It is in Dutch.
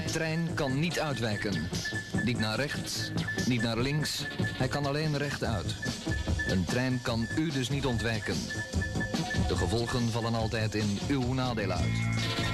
trein kan niet uitwijken. Niet naar rechts, niet naar links. Hij kan alleen rechtuit. Een trein kan u dus niet ontwijken. De gevolgen vallen altijd in uw nadeel uit.